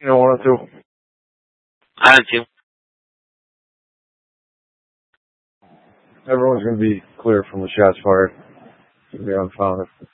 You don't want to? I do. Everyone's going to be clear from the shots fired. It's going to be unfounded.